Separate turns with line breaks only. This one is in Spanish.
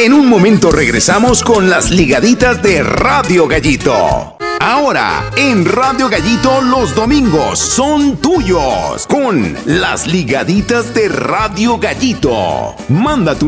En un momento regresamos con las ligaditas de Radio Gallito. Ahora, en Radio Gallito los domingos son tuyos con las ligaditas de Radio Gallito. Manda tu